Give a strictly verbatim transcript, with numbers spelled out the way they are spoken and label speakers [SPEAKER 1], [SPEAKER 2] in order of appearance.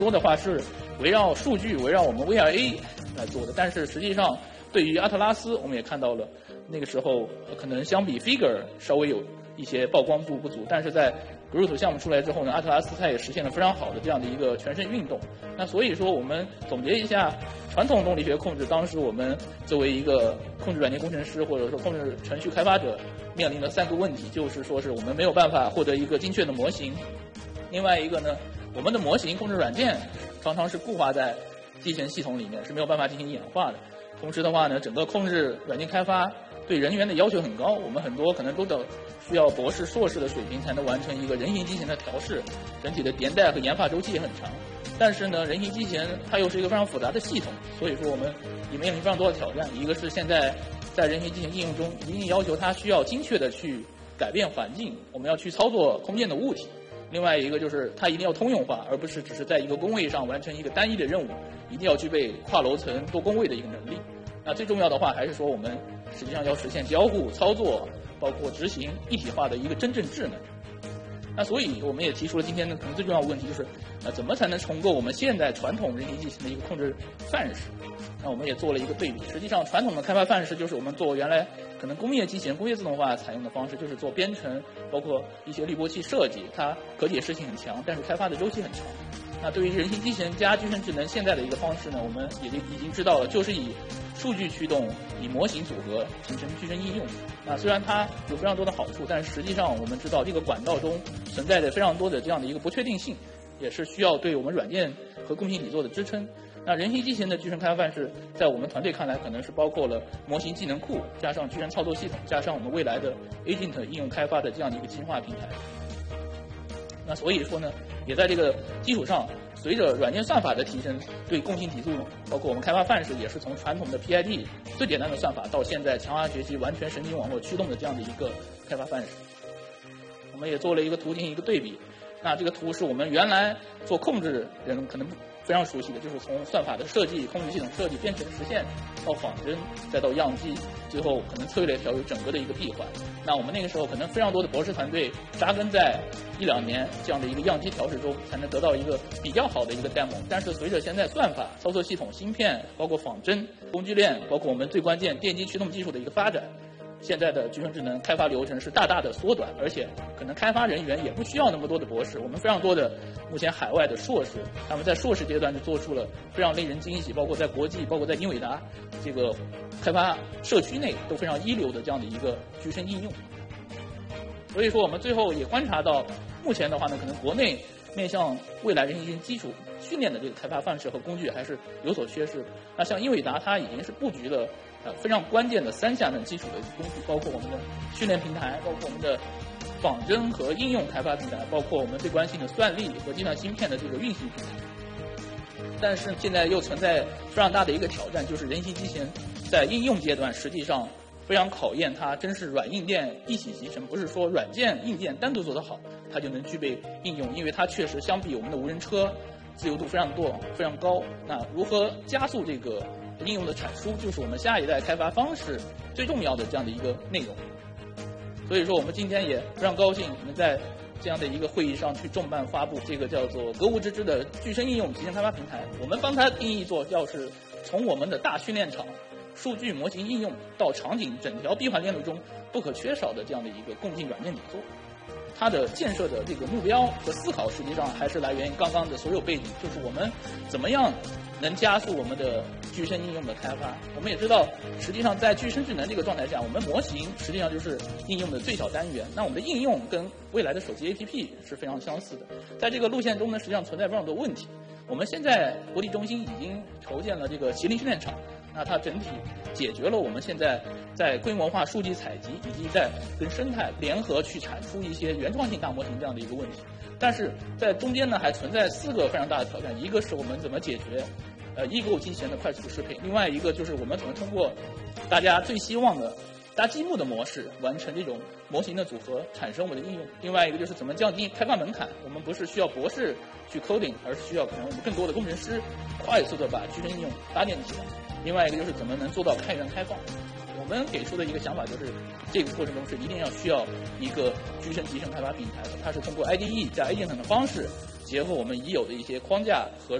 [SPEAKER 1] 多的话是围绕数据、围绕我们 V R A 来做的，但是实际上对于阿特拉斯，我们也看到了那个时候可能相比 Figure 稍微有一些曝光度不足，但是在 Groot 项目出来之后呢，阿特拉斯它也实现了非常好的这样的一个全身运动。那所以说，我们总结一下传统动力学控制，当时我们作为一个控制软件工程师或者说控制程序开发者面临的三个问题，就是说是我们没有办法获得一个精确的模型，另外一个呢，我们的模型控制软件常常是固化在机器人系统里面，是没有办法进行演化的。同时的话呢，整个控制软件开发对人员的要求很高，我们很多可能都得需要博士、硕士的水平才能完成一个人形机器人的调试，整体的迭代和研发周期也很长。但是呢，人形机器人它又是一个非常复杂的系统，所以说我们也面临非常多的挑战。一个是现在在人形机器人应用中，一定要求它需要精确的去改变环境，我们要去操作空间的物体。另外一个就是它一定要通用化，而不是只是在一个工位上完成一个单一的任务，一定要具备跨楼层多工位的一个能力。那最重要的话还是说我们实际上要实现交互、操作，包括执行一体化的一个真正智能。那所以我们也提出了今天的可能最重要的问题，就是呃怎么才能重构我们现在传统人形机器人的一个控制范式。那我们也做了一个对比，实际上传统的开发范式就是我们做原来可能工业机器人、工业自动化采用的方式，就是做编程，包括一些滤波器设计，它可解释性很强，但是开发的周期很长。那对于人形机器人加具身智能现在的一个方式呢，我们也已经知道了，就是以数据驱动，以模型组合形成具身应用。那虽然它有非常多的好处，但是实际上我们知道这个管道中存在着非常多的这样的一个不确定性，也是需要对我们软件和共性底座的支撑。那人形机器人的具身开发范式，在我们团队看来，可能是包括了模型技能库，加上具身操作系统，加上我们未来的 Agent 应用开发的这样的一个进化平台。那所以说呢，也在这个基础上，随着软件算法的提升，对共性底座，包括我们开发范式，也是从传统的 P I D 最简单的算法，到现在强化学习、完全神经网络驱动的这样的一个开发范式。我们也做了一个图进行一个对比。那这个图是我们原来做控制人可能非常熟悉的，就是从算法的设计、控制系统设计、编程实现，到仿真，再到样机，最后可能策略调有整个的一个闭环。那我们那个时候可能非常多的博士团队扎根在一两年这样的一个样机调试中，才能得到一个比较好的一个 demo。但是随着现在算法、操作系统、芯片，包括仿真、工具链，包括我们最关键电机驱动技术的一个发展，现在的具身智能开发流程是大大的缩短，而且可能开发人员也不需要那么多的博士。我们非常多的目前海外的硕士，他们在硕士阶段就做出了非常令人惊喜，包括在国际，包括在英伟达这个开发社区内都非常一流的这样的一个具身应用。所以说我们最后也观察到，目前的话呢，可能国内面向未来人形机器人基础训练的这个开发范式和工具还是有所缺失。那像英伟达它已经是布局了呃非常关键的三项的基础的工具，包括我们的训练平台，包括我们的仿真和应用开发平台，包括我们最关心的算力和计算芯片的这个运行平台。但是现在又存在非常大的一个挑战，就是人形机器人在应用阶段实际上非常考验它真是软硬件一起集成，不是说软件硬件单独做得好它就能具备应用，因为它确实相比我们的无人车自由度非常多非常高。那如何加速这个应用的产出，就是我们下一代开发方式最重要的这样的一个内容。所以说我们今天也非常高兴能在这样的一个会议上去重磅发布这个叫做格物致知的具身应用集成开发平台。我们帮它定义做要是从我们的大训练场数据模型应用到场景整条闭环链路中不可缺少的这样的一个共性软件底座。它的建设的这个目标和思考实际上还是来源于刚刚的所有背景，就是我们怎么样能加速我们的具身应用的开发。我们也知道实际上在具身智能这个状态下，我们模型实际上就是应用的最小单元，那我们的应用跟未来的手机 A P P 是非常相似的。在这个路线中呢，实际上存在非常多问题。我们现在国际中心已经筹建了这个麒麟训练场，那它整体解决了我们现在在规模化数据采集以及在跟生态联合去产出一些原创性大模型这样的一个问题。但是在中间呢，还存在四个非常大的挑战，一个是我们怎么解决呃异构机器人的快速适配，另外一个就是我们怎么通过大家最希望的搭积木的模式完成这种模型的组合，产生我们的应用。另外一个就是怎么降低开发门槛，我们不是需要博士去 coding， 而是需要可能我们更多的工程师快速的把具身应用搭建起来。另外一个就是怎么能做到开源开放。我们给出的一个想法就是，这个过程中是一定要需要一个具身集成开发平台的，它是通过 I D E 加 Agent 的方式结合我们已有的一些框架和